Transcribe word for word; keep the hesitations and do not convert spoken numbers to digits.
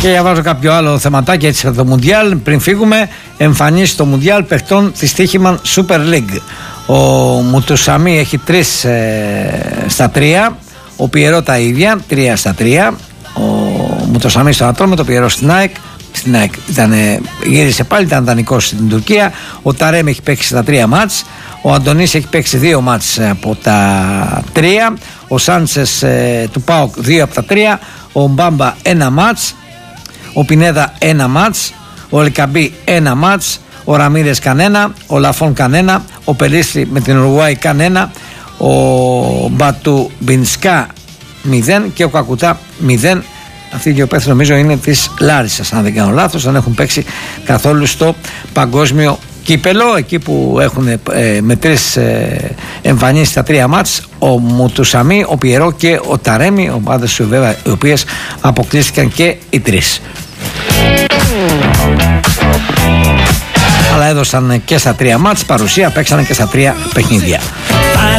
Και διαβάζω κάποιο άλλο θεματάκι έτσι από το Μουντιάλ. Πριν φύγουμε, εμφανίσει στο Μουντιάλ παιχτών της Τύχημαν Super League. Ο Μουτουσαμί έχει τρεις ε, στα τρία. Ο Πιερό τα ίδια, τρία στα τρία. Ο Μουτουσαμί στο Ατρόμητο, το Πιερό στην ΑΕΚ. Στην ΑΕΚ ήτανε, γύρισε πάλι, ήταν δανεικός στην Τουρκία. Ο Ταρέμ έχει παίξει στα τρία μάτς. Ο Αντωνής έχει παίξει δύο μάτς από τα τρία. Ο Σάντσες ε, του ΠΑΟΚ δύο από τα τρία. Ο Μπάμπα ένα μάτς. Ο Πινέδα ένα μάτς. Ο Ελκαμπή ένα μάτς. Ο Ραμίρες κανένα. Ο Λαφόν κανένα. Ο Πελίστρη με την Ουρουάη κανένα. Ο Μπατου Μπινσκά μηδέν. Και ο Κακουτά μηδέν. Αυτοί οι δύο παίκτες νομίζω είναι της Λάρισσας, αν δεν κάνω λάθος. Δεν έχουν παίξει καθόλου στο παγκόσμιο κύπελο. Εκεί που έχουν ε, με τρεις ε, εμφανίσεις στα τρία μάτς, ο Μουτουσαμί, ο Πιερό και ο Ταρέμι, ομάδες βέβαια οι οποίες αποκλείστηκαν και οι τρεις. Αλλά έδωσαν και στα τρία μάτς παρουσία, παίξανε και στα τρία παιχνίδια.